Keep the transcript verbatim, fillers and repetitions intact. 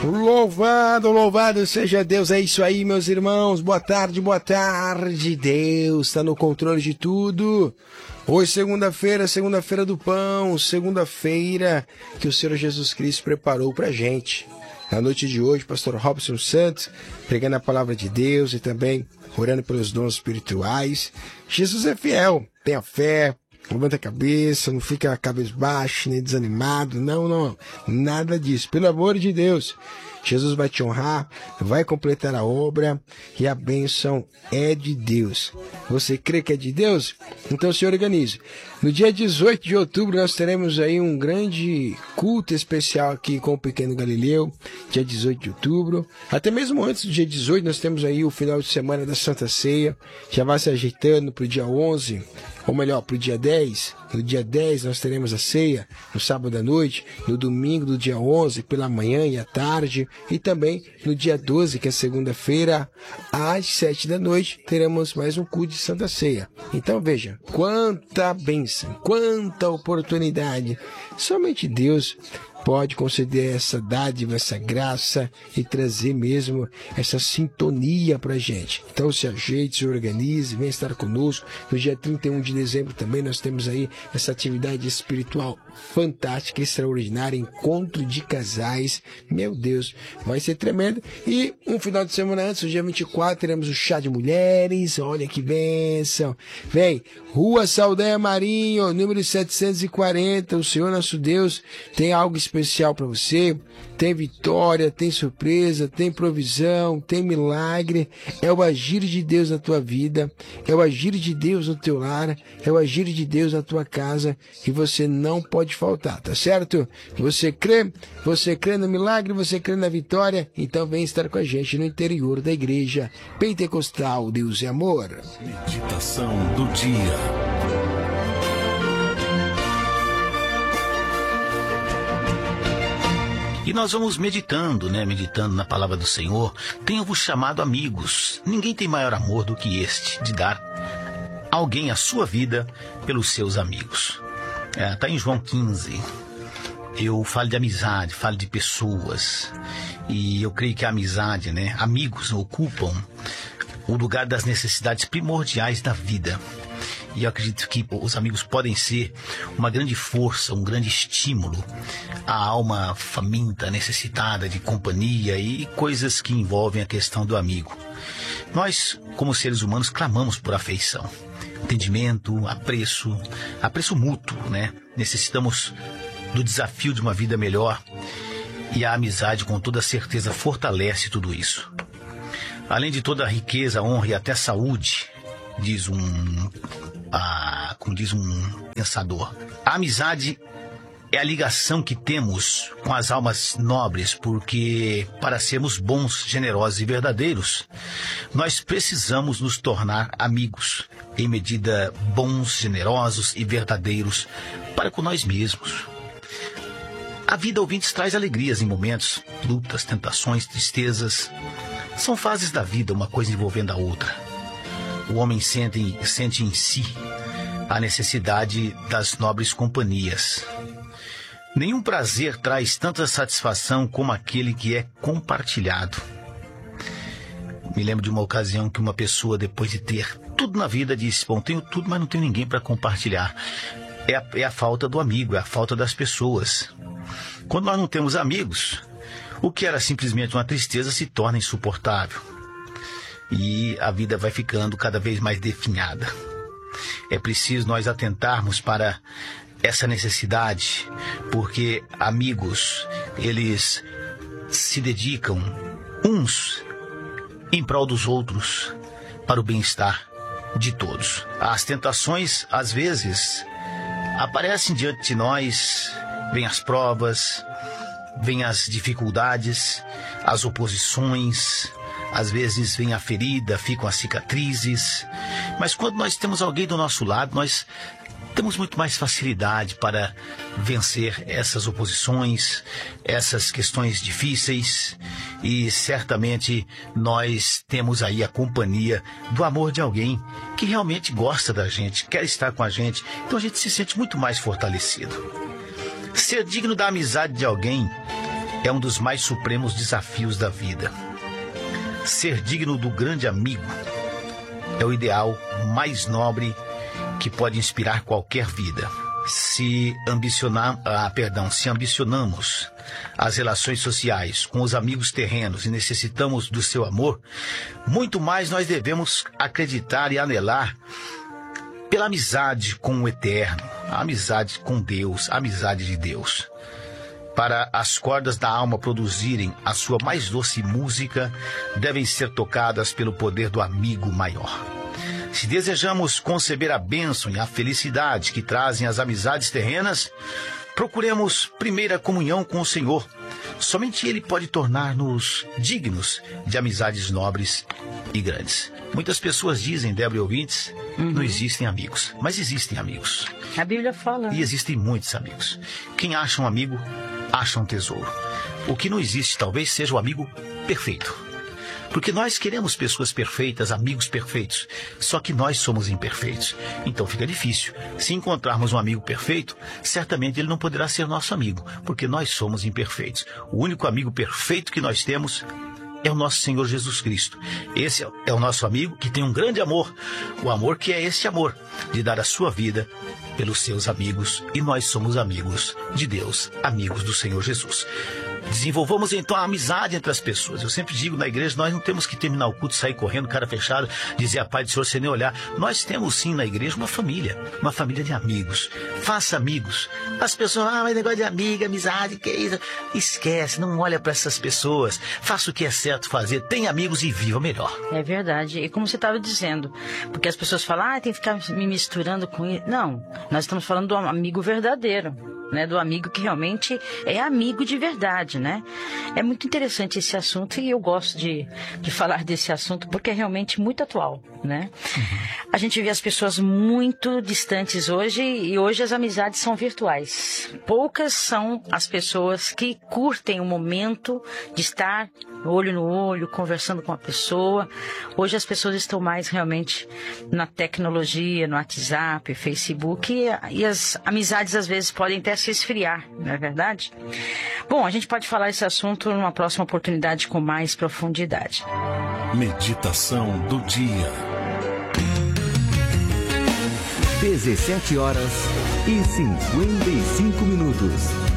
Louvado, louvado seja Deus. É isso aí, meus irmãos. Boa tarde, boa tarde. Deus está no controle de tudo. Hoje, segunda-feira, segunda-feira do pão, segunda-feira que o Senhor Jesus Cristo preparou pra gente. Na noite de hoje, pastor Robson Santos, pregando a palavra de Deus e também orando pelos dons espirituais. Jesus é fiel, tenha fé, levanta a cabeça, não fica cabisbaixo, nem desanimado, não, não, nada disso. Pelo amor de Deus, Jesus vai te honrar, vai completar a obra e a bênção é de Deus. Você crê que é de Deus? Então se organize. No dia dezoito de outubro nós teremos aí um grande culto especial aqui com o Pequeno Galileu, dia dezoito de outubro. Até mesmo antes do dia dezoito nós temos aí o final de semana da Santa Ceia, já vai se ajeitando para o dia onze, ou melhor, para o dia dez. No dia dez nós teremos a ceia, no sábado à noite, no domingo do dia onze, pela manhã e à tarde, e também no dia doze, que é segunda-feira, às sete da noite, teremos mais um culto de Santa Ceia. Então veja, quanta bênção, quanta oportunidade. Somente Deus pode conceder essa dádiva, essa graça e trazer mesmo essa sintonia para a gente. Então se ajeite, se organize, venha estar conosco. No dia trinta e um de dezembro também nós temos aí essa atividade espiritual fantástica, extraordinária, encontro de casais. Meu Deus, vai ser tremendo. E um final de semana antes, no dia vinte e quatro, teremos o chá de mulheres. Olha que bênção. Vem, Rua Saldanha Marinho, número setecentos e quarenta. O Senhor nosso Deus tem algo especial para você. Tem vitória, tem surpresa, tem provisão, tem milagre. É o agir de Deus na tua vida, é o agir de Deus no teu lar, é o agir de Deus na tua casa, e você não pode faltar, tá certo? Você crê? Você crê no milagre? Você crê na vitória? Então vem estar com a gente no interior da igreja Pentecostal Deus e Amor. Meditação do dia. E nós vamos meditando, né? Meditando na palavra do Senhor. Tenho-vos chamado amigos. Ninguém tem maior amor do que este, de dar a alguém a sua vida pelos seus amigos. Está é, em João quinze. Eu falo de amizade, falo de pessoas. E eu creio que a amizade, né? Amigos ocupam o lugar das necessidades primordiais da vida. E eu acredito que os amigos podem ser uma grande força, um grande estímulo à alma faminta, necessitada de companhia e coisas que envolvem a questão do amigo. Nós, como seres humanos, clamamos por afeição, entendimento, apreço, apreço mútuo, né? Necessitamos do desafio de uma vida melhor, e a amizade, com toda certeza, fortalece tudo isso. Além de toda a riqueza, honra e até saúde, diz um, ah, como diz um pensador, a amizade é a ligação que temos com as almas nobres, porque para sermos bons, generosos e verdadeiros, nós precisamos nos tornar amigos, em medida bons, generosos e verdadeiros para com nós mesmos. A vida, ouvintes, traz alegrias em momentos, lutas, tentações, tristezas. São fases da vida, uma coisa envolvendo a outra. O homem sente, sente em si a necessidade das nobres companhias. Nenhum prazer traz tanta satisfação como aquele que é compartilhado. Me lembro de uma ocasião que uma pessoa, depois de ter tudo na vida, disse: bom, tenho tudo, mas não tenho ninguém para compartilhar. É a, é a falta do amigo, é a falta das pessoas. Quando nós não temos amigos, o que era simplesmente uma tristeza se torna insuportável. E a vida vai ficando cada vez mais definhada. É preciso nós atentarmos para essa necessidade, porque amigos, eles se dedicam uns em prol dos outros, para o bem-estar de todos. As tentações, às vezes, aparecem diante de nós, vêm as provas, vêm as dificuldades, as oposições, às vezes vem a ferida, ficam as cicatrizes, mas quando nós temos alguém do nosso lado, nós temos muito mais facilidade para vencer essas oposições, essas questões difíceis, e certamente nós temos aí a companhia do amor de alguém que realmente gosta da gente, quer estar com a gente, então a gente se sente muito mais fortalecido. Ser digno da amizade de alguém é um dos mais supremos desafios da vida. Ser digno do grande amigo é o ideal mais nobre que pode inspirar qualquer vida. Se ambicionar, ah, perdão, se ambicionamos as relações sociais com os amigos terrenos e necessitamos do seu amor, muito mais nós devemos acreditar e anelar pela amizade com o Eterno, a amizade com Deus, a amizade de Deus. Para as cordas da alma produzirem a sua mais doce música, devem ser tocadas pelo poder do amigo maior. Se desejamos conceber a bênção e a felicidade que trazem as amizades terrenas, procuremos primeira comunhão com o Senhor. Somente Ele pode tornar-nos dignos de amizades nobres e grandes. Muitas pessoas dizem, Débora e ouvintes, uhum. não existem amigos, mas existem amigos. A Bíblia fala. E existem muitos amigos. Quem acha um amigo, acha um tesouro. O que não existe talvez seja o amigo perfeito. Porque nós queremos pessoas perfeitas, amigos perfeitos, só que nós somos imperfeitos. Então fica difícil. Se encontrarmos um amigo perfeito, certamente ele não poderá ser nosso amigo, porque nós somos imperfeitos. O único amigo perfeito que nós temos é o nosso Senhor Jesus Cristo. Esse é o nosso amigo que tem um grande amor, o amor que é esse amor, de dar a sua vida pelos seus amigos, e nós somos amigos de Deus, amigos do Senhor Jesus. Desenvolvamos então a amizade entre as pessoas. Eu sempre digo na igreja, nós não temos que terminar o culto, sair correndo, cara fechada, dizer a paz do Senhor sem nem olhar. Nós temos sim na igreja uma família, uma família de amigos. Faça amigos. As pessoas, ah, mas negócio de amiga, amizade, que é isso? Esquece, não olha para essas pessoas. Faça o que é certo fazer, tenha amigos e viva melhor. É verdade. E como você estava dizendo, porque as pessoas falam, ah, tem que ficar me misturando com isso. Não, nós estamos falando do amigo verdadeiro. Né, do amigo que realmente é amigo de verdade, né? É muito interessante esse assunto e eu gosto de, de falar desse assunto porque é realmente muito atual, né? Uhum. A gente vê as pessoas muito distantes hoje e hoje as amizades são virtuais. Poucas são as pessoas que curtem o momento de estar olho no olho, conversando com a pessoa. Hoje as pessoas estão mais realmente na tecnologia, no WhatsApp, Facebook e, e as amizades às vezes podem até se esfriar, não é verdade? Bom, a gente pode falar esse assunto numa próxima oportunidade com mais profundidade. Meditação do dia. dezessete horas e cinquenta e cinco minutos.